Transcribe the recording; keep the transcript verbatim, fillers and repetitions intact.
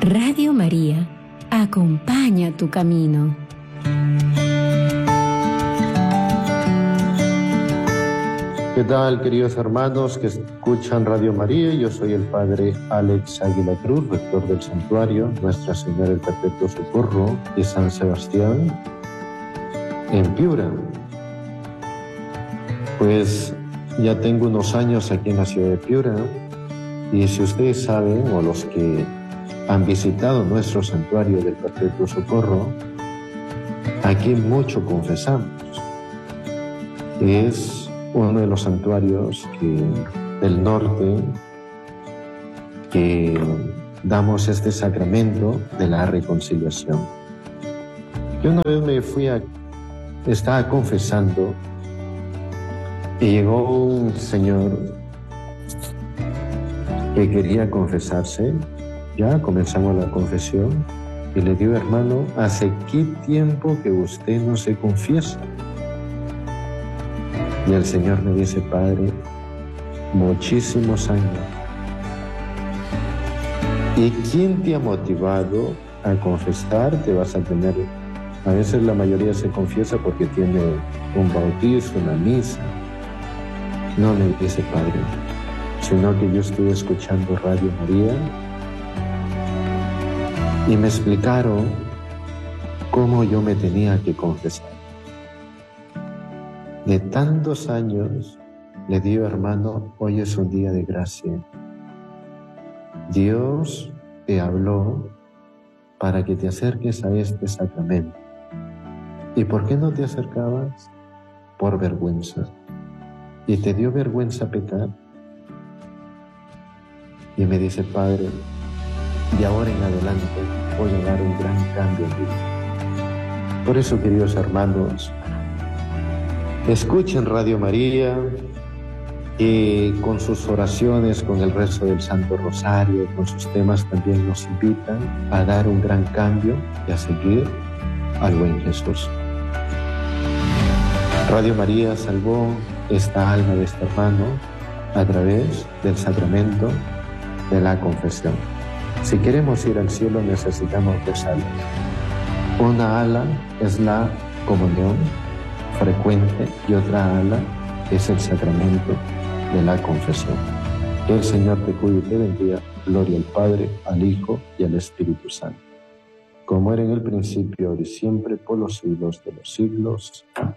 Radio María acompaña tu camino. ¿Qué tal, queridos hermanos que escuchan Radio María? Yo soy el Padre Alex Águila Cruz, rector del Santuario Nuestra Señora del Perpetuo Socorro de San Sebastián, en Piura. Pues ya tengo unos años aquí en la ciudad de Piura, y si ustedes saben, o los que han visitado nuestro Santuario del Perpetuo Socorro, aquí mucho confesamos. Es uno de los santuarios que, del norte que damos este sacramento de la reconciliación. Yo una vez me fui a, estaba confesando y llegó un señor que quería confesarse. Ya comenzamos la confesión y le digo: hermano, ¿hace qué tiempo que usted no se confiesa? Y el Señor me dice: Padre, muchísimos años. ¿Y quién te ha motivado a confesar? Te vas a tener, a veces la mayoría se confiesa porque tiene un bautizo, una misa. No me dice Padre, sino que yo estuve escuchando Radio María y me explicaron cómo yo me tenía que confesar. De tantos años, le digo: hermano, hoy es un día de gracia. Dios te habló para que te acerques a este sacramento. ¿Y por qué no te acercabas? Por vergüenza. ¿Y te dio vergüenza pecar? Y me dice: Padre, de ahora en adelante voy a dar un gran cambio en mi vida. Por eso, queridos hermanos, escuchen Radio María, y con sus oraciones, con el rezo del Santo Rosario, con sus temas también nos invitan a dar un gran cambio y a seguir al buen Jesús. Radio María salvó esta alma de este hermano a través del sacramento de la confesión. Si queremos ir al cielo, necesitamos dos alas. Una ala es la comunión frecuente y otra ala es el sacramento de la confesión. Que el Señor te cuide y te bendiga. Gloria al Padre, al Hijo y al Espíritu Santo, como era en el principio, ahora y siempre, por los siglos de los siglos. Amén.